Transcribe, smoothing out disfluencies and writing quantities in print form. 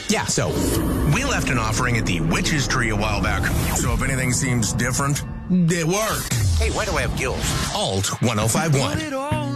Yeah, so we left an offering at the Witch's Tree a while back. So if anything seems different, it worked. Hey, why do I have gills? Alt 1051.